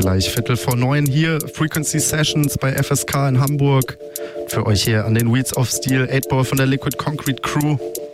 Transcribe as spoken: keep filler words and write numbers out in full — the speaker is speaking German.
gleich Viertel vor neun hier, Frequency Sessions bei F S K in Hamburg. Für euch hier an den Wheels of Steel, acht Ball von der Liquid Concrete Crew.